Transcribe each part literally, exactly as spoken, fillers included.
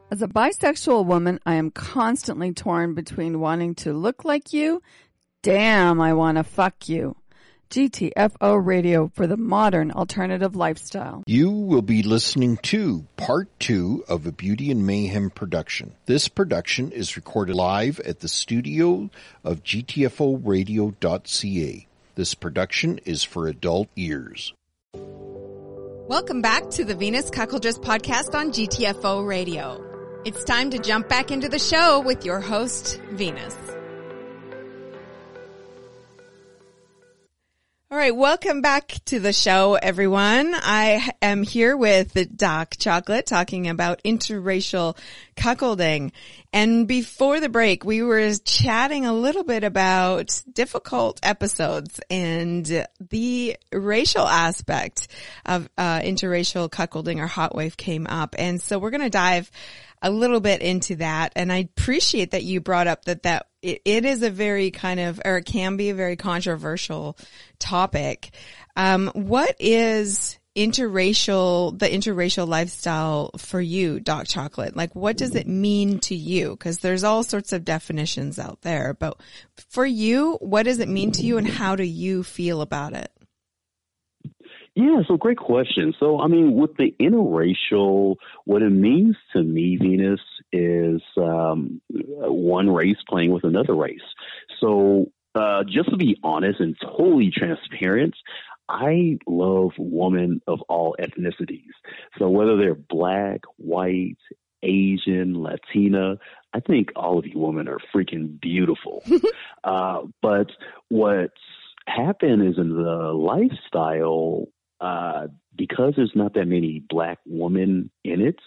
As a bisexual woman, I am constantly torn between wanting to look like you. Damn, I want to fuck you. G T F O Radio for the modern alternative lifestyle. You will be listening to part two of a Beauty and Mayhem production. This production is recorded live at the studio of G T F O radio dot C A. This production is for adult ears. Welcome back to the Venus Cuckoldress podcast on G T F O Radio. It's time to jump back into the show with your host, Venus. All right, welcome back to the show, everyone. I am here with Doc Chocolate talking about interracial cuckolding. And before the break, we were chatting a little bit about difficult episodes and the racial aspect of uh, interracial cuckolding or hot wave came up. And so we're going to dive a little bit into that. And I appreciate that you brought up that that it, it is a very kind of, or it can be a very controversial topic. Um, what is interracial, the interracial lifestyle for you, Doc Chocolate? Like, what does it mean to you? Because there's all sorts of definitions out there. But for you, what does it mean to you and how do you feel about it? Yeah, so great question. So, I mean, with the interracial, what it means to me, Venus, is um, one race playing with another race. So, uh, just to be honest and totally transparent, I love women of all ethnicities. So whether they're black, white, Asian, Latina, I think all of you women are freaking beautiful. uh, but what's happened is in the lifestyle, uh, because there's not that many black women in it,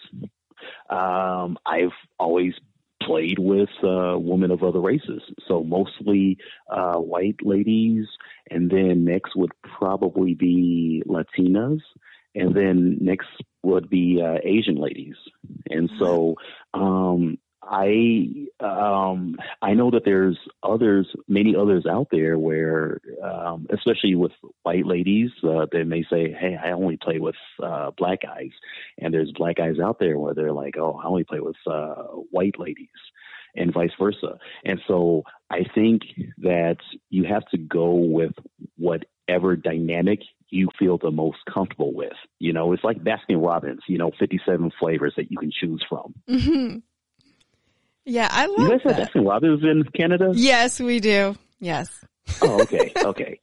um, I've always played with uh, women of other races. So mostly uh, white ladies, and then next would probably be Latinas, and then next would be uh, Asian ladies. And so um, I um, I know that there's others, many others out there where, um, especially with white ladies, uh, they may say, hey, I only play with uh, black guys. And there's black guys out there where they're like, oh, I only play with uh, white ladies, and vice versa. And so I think that you have to go with whatever dynamic you feel the most comfortable with. You know, it's like Baskin Robbins, you know, fifty-seven flavors that you can choose from. Mm-hmm. Yeah, I love you guys that. have Baskin Robbins in Canada? Yes, we do. Yes. Oh, okay. Okay.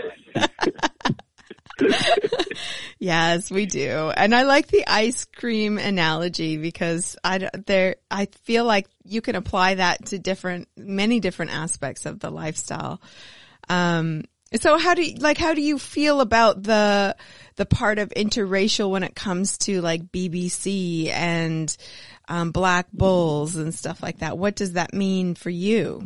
Yes, we do. And I like the ice cream analogy because I there I feel like you can apply that to different many different aspects of the lifestyle. Um so how do you, like how do you feel about the the part of interracial when it comes to like B B C and um Black Bulls and stuff like that? What does that mean for you?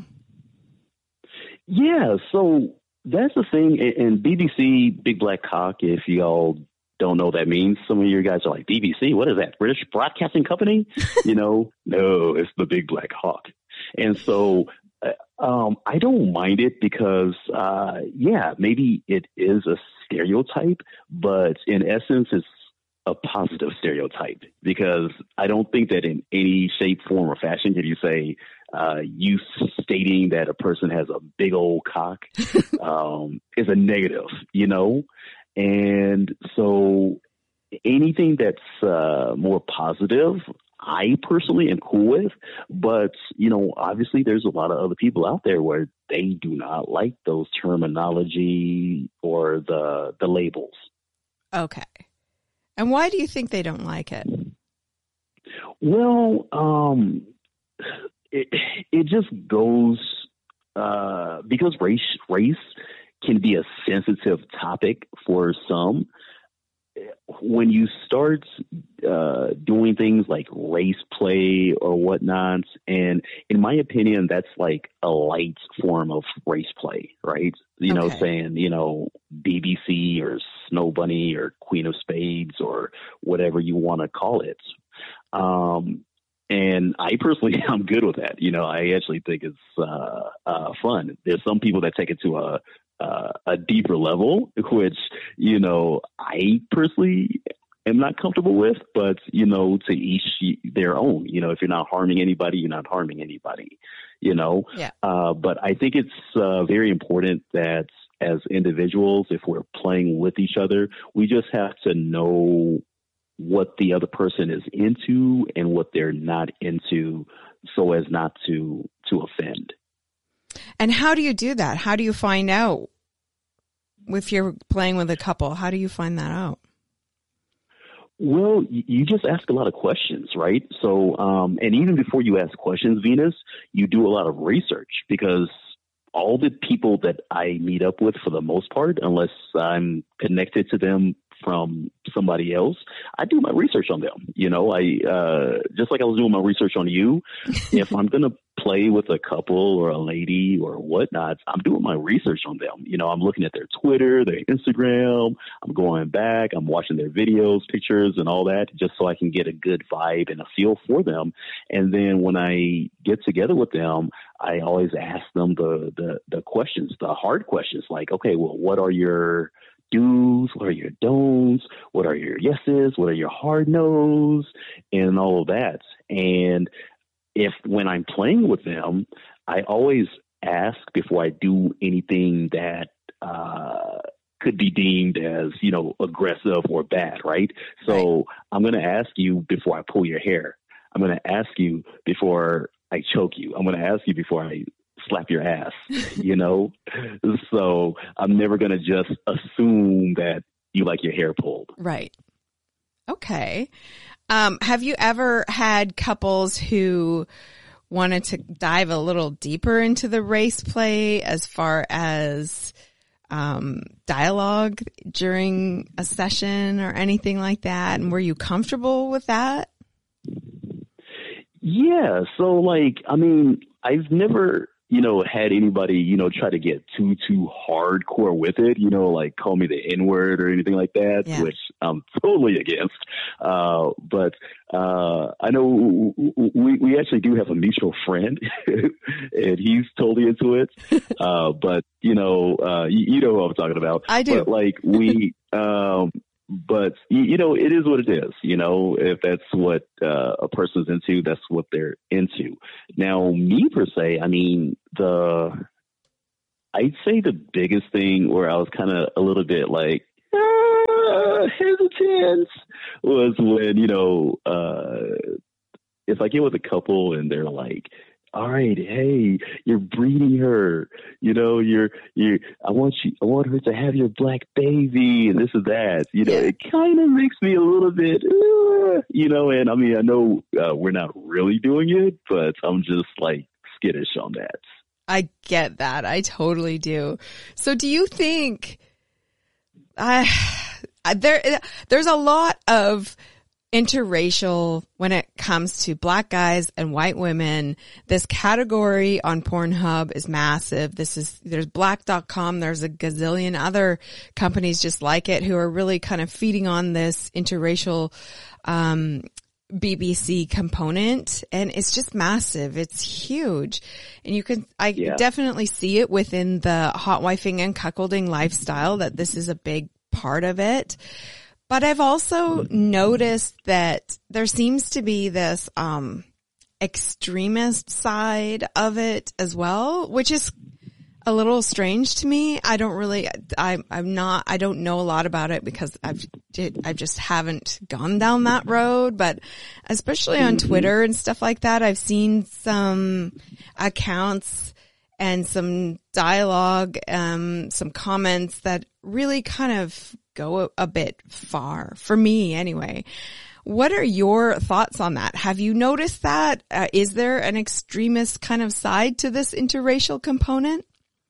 Yeah, so that's the thing. In B B C, Big Black Cock, if y'all don't know what that means, some of you guys are like, B B C, what is that? British Broadcasting Company? You know, no, it's the Big Black Hawk. And so uh, um, I don't mind it because, uh, yeah, maybe it is a stereotype, but in essence, it's a positive stereotype because I don't think that in any shape, form, or fashion can you say, Uh, you stating that a person has a big old cock um, is a negative, you know? And so anything that's uh, more positive, I personally am cool with. But, you know, obviously there's a lot of other people out there where they do not like those terminology or the the labels. Okay. And why do you think they don't like it? Well, um... It, it just goes uh, because race race can be a sensitive topic for some. When you start uh, doing things like race play or whatnot, and in my opinion, that's like a light form of race play, right? You know, Okay. saying, you know, B B C or Snow Bunny or Queen of Spades or whatever you want to call it. Um, And I personally, I'm good with that. You know, I actually think it's uh, uh, fun. There's some people that take it to a uh, a deeper level, which, you know, I personally am not comfortable with, but, you know, to each their own. You know, if you're not harming anybody, you're not harming anybody, you know. Yeah. Uh, but I think it's uh, very important that as individuals, if we're playing with each other, we just have to know what the other person is into and what they're not into, so as not to to offend. And how do you do that? How do you find out if you're playing with a couple? How do you find that out? Well, you just ask a lot of questions, right? So, um, and even before you ask questions, Venus, you do a lot of research, because all the people that I meet up with, for the most part, unless I'm connected to them from somebody else, I do my research on them. You know, I, uh, just like I was doing my research on you, if I'm going to play with a couple or a lady or whatnot, I'm doing my research on them. You know, I'm looking at their Twitter, their Instagram, I'm going back, I'm watching their videos, pictures and all that, just so I can get a good vibe and a feel for them. And then when I get together with them, I always ask them the, the, the questions, the hard questions, like, okay, well, what are your do's? What are your don'ts? What are your yeses? What are your hard no's? And all of that. And if when I'm playing with them, I always ask before I do anything that uh, could be deemed as, you know, aggressive or bad, right? So right. I'm going to ask you before I pull your hair. I'm going to ask you before I choke you. I'm going to ask you before I slap your ass, you know? So I'm never going to just assume that you like your hair pulled. Right. Okay. Um, have you ever had couples who wanted to dive a little deeper into the race play as far as um, dialogue during a session or anything like that? And were you comfortable with that? Yeah. So, like, I mean, I've never, you know, had anybody, you know, try to get too, too hardcore with it, you know, like call me the N-word or anything like that, yeah. which I'm totally against. Uh, but uh, I know we, we actually do have a mutual friend and he's totally into it. Uh, but, you know, uh, you, you know who I'm talking about. I do. But, like, we, um, but, you know, it is what it is. You know, if that's what uh, a person's into, that's what they're into. Now, me per se, I mean, the I'd say the biggest thing where I was kind of a little bit like uh, hesitant was when, you know, uh, if I get with a couple and they're like, all right, hey, you're breeding her, you know, you're, you, I want you, I want her to have your black baby and this and that, you know, yeah. It kind of makes me a little bit, uh, you know, and I mean, I know uh, we're not really doing it, but I'm just like skittish on that. I get that. I totally do. So do you think, uh, there, there's a lot of interracial when it comes to black guys and white women. This category on Pornhub is massive. This is, there's black dot com. There's a gazillion other companies just like it who are really kind of feeding on this interracial, um, B B C component, and it's just massive. It's huge. And you can, I yeah. definitely see it within the hot wifing and cuckolding lifestyle that this is a big part of it. But I've also noticed that there seems to be this um extremist side of it as well, which is a little strange to me. I don't really, I, I'm not, I don't know a lot about it because I've, I just haven't gone down that road. But especially on Twitter and stuff like that, I've seen some accounts and some dialogue, um, some comments that really kind of go a, a bit far for me anyway. What are your thoughts on that? Have you noticed that? Uh, is there an extremist kind of side to this interracial component?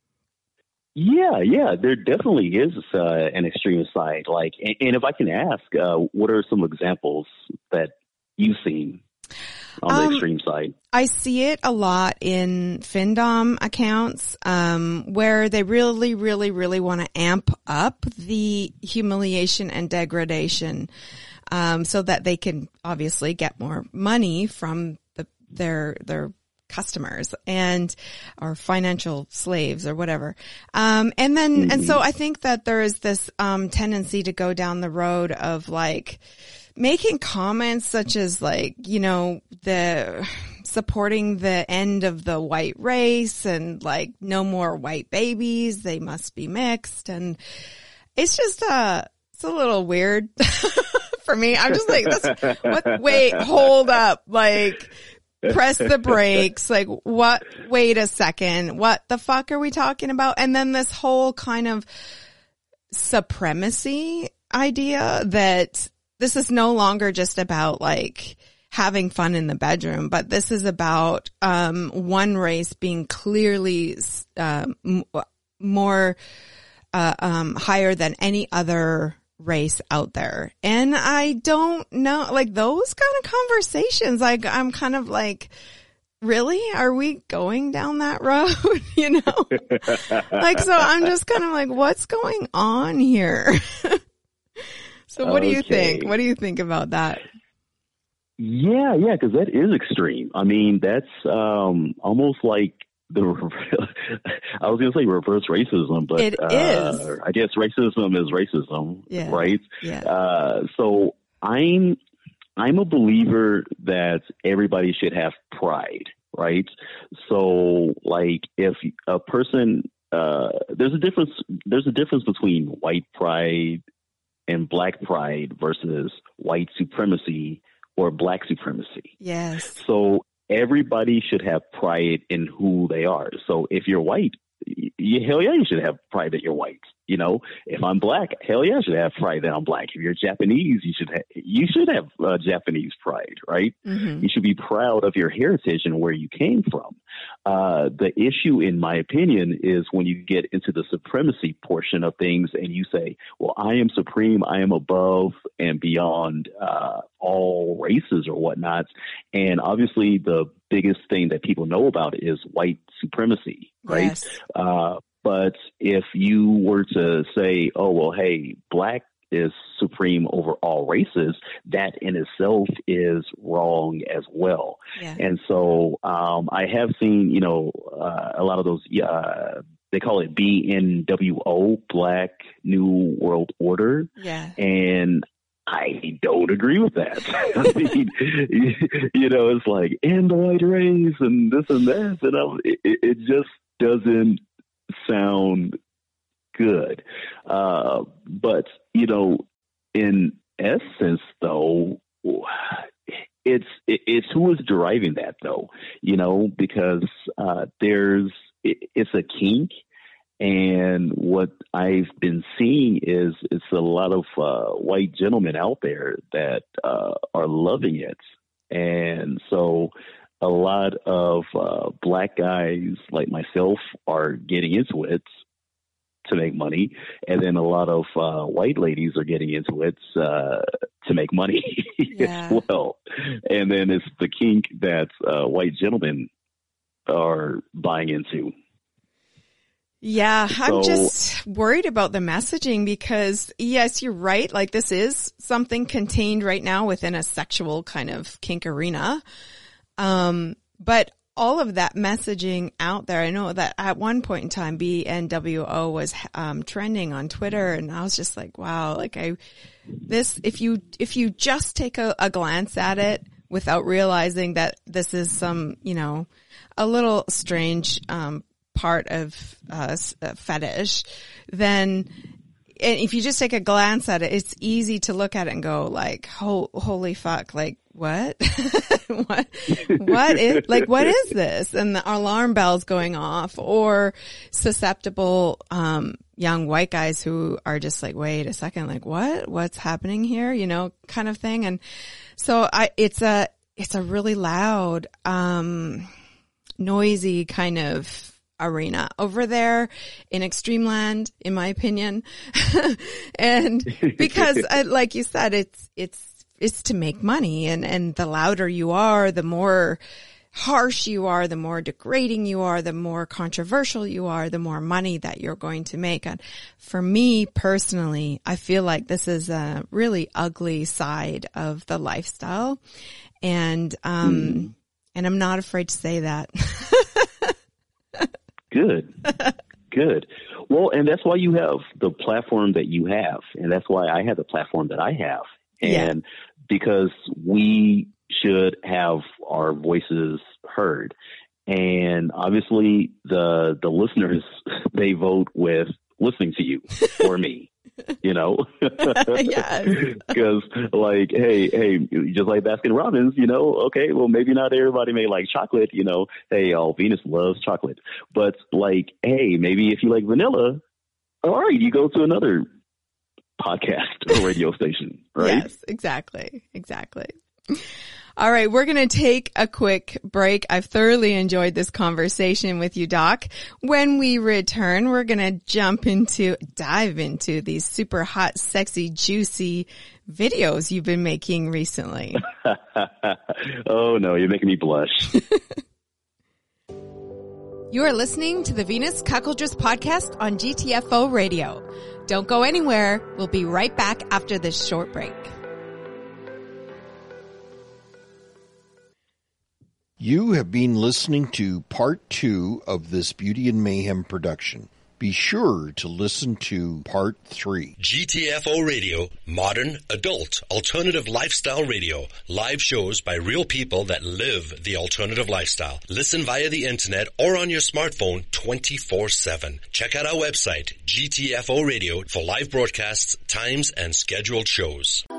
Yeah, yeah, there definitely is uh, an extremist side. Like, and, and if I can ask, uh, what are some examples that you've seen on the um, extreme side? I see it a lot in Findom accounts, um, where they really, really, really want to amp up the humiliation and degradation, um, so that they can obviously get more money from the, their, their customers and or financial slaves or whatever. Um, and then, mm-hmm. and so I think that there is this, um, tendency to go down the road of like making comments such as like, you know, the supporting the end of the white race and like no more white babies. They must be mixed. And it's just, uh, it's a little weird for me. I'm just like, this, what, wait, hold up. Like, press the brakes. Like, what? Wait a second. What the fuck are we talking about? And then this whole kind of supremacy idea that this is no longer just about like having fun in the bedroom, but this is about um one race being clearly um uh, more uh, um higher than any other race out there. And I don't know, like those kind of conversations, like I'm kind of like, really? Are we going down that road? You know? Like, so I'm just kind of like, what's going on here? So what okay. do you think? What do you think about that? Yeah, yeah, because that is extreme. I mean, that's um, almost like the, I was going to say reverse racism, but it uh, is. I guess racism is racism, yeah. right? Yeah. Uh, so I'm, I'm a believer that everybody should have pride, right? So like if a person, uh, there's a difference, there's a difference between white pride and black pride versus white supremacy or black supremacy. Yes. So everybody should have pride in who they are. So if you're white, you, hell yeah, you should have pride that you're white. You know, if I'm black, hell yeah, I should have pride that I'm black. If you're Japanese, you should ha- you should have uh, Japanese pride, right? Mm-hmm. You should be proud of your heritage and where you came from. Uh, the issue, in my opinion, is when you get into the supremacy portion of things and you say, well, I am supreme, I am above and beyond uh, all races or whatnot. And obviously the biggest thing that people know about is white supremacy, right? Yes. Uh, But if you were to say, oh, well, hey, black is supreme over all races, that in itself is wrong as well. Yeah. And so um, I have seen, you know, uh, a lot of those, uh, they call it B N W O, Black New World Order. Yeah. And I don't agree with that. I mean, you know, it's like, and the white race and this and that. And I'm, it, it just doesn't sound good. Uh, but, you know, in essence, though, it's it's who is driving that, though, you know, because uh, there's it, it's a kink. And what I've been seeing is it's a lot of uh, white gentlemen out there that uh, are loving it. And so a lot of uh, black guys like myself are getting into it to make money. And then a lot of uh, white ladies are getting into it uh, to make money yeah. as well. And then it's the kink that uh, white gentlemen are buying into. Yeah, so, I'm just worried about the messaging because, yes, you're right. Like, this is something contained right now within a sexual kind of kink arena. Um, but all of that messaging out there, I know that at one point in time, B N W O was um, trending on Twitter, and I was just like, wow, like I, this, if you, if you just take a, a glance at it without realizing that this is some, you know, a little strange, um, part of uh, fetish, then and if you just take a glance at it, it's easy to look at it and go like, Ho- holy fuck, like what? what? What is, like, what is this? And the alarm bells going off, or susceptible, um, young white guys who are just like, wait a second, like what, what's happening here? You know, kind of thing. And so I, it's a, it's a really loud, um, noisy kind of arena over there in Extremeland, in my opinion. And because uh, like you said, it's, it's, it's to make money, and, and the louder you are, the more harsh you are, the more degrading you are, the more controversial you are, the more money that you're going to make. And for me personally, I feel like this is a really ugly side of the lifestyle. And, um, mm. And I'm not afraid to say that. Good. Good. Well, and that's why you have the platform that you have. And that's why I have the platform that I have. And yeah. because we should have our voices heard. And obviously the the listeners, they vote with listening to you or me. You know, because like, hey, hey, just like Baskin Robbins, you know, okay, well, maybe not everybody may like chocolate, you know, hey, oh, Venus loves chocolate, but like, hey, maybe if you like vanilla, all right, you go to another podcast or radio station, right? Yes, exactly. Exactly. All right, we're going to take a quick break. I've thoroughly enjoyed this conversation with you, Doc. When we return, we're going to jump into, dive into these super hot, sexy, juicy videos you've been making recently. Oh, no, you're making me blush. You are listening to the Venus Cuckoldress podcast on G T F O Radio. Don't go anywhere. We'll be right back after this short break. You have been listening to part two of this Beauty and Mayhem production. Be sure to listen to part three. G T F O Radio, modern, adult, alternative lifestyle radio. Live shows by real people that live the alternative lifestyle. Listen via the internet or on your smartphone twenty-four seven. Check out our website, G T F O Radio, for live broadcasts, times, and scheduled shows.